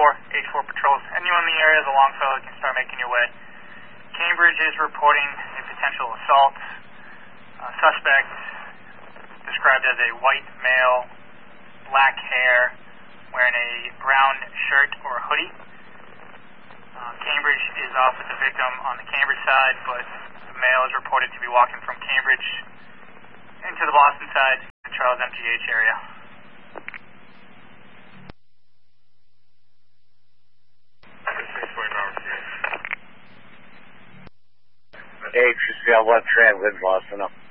H4 patrols. Anyone in the area of the Longfellow can start making your way. Cambridge is reporting a potential assault. Suspect described as a white male, black hair, wearing a brown shirt or hoodie. Cambridge is off with the victim on the Cambridge side, but the male is reported to be walking from Cambridge into the Boston side, the Charles MGH area. Hey, just got one train with Boston up.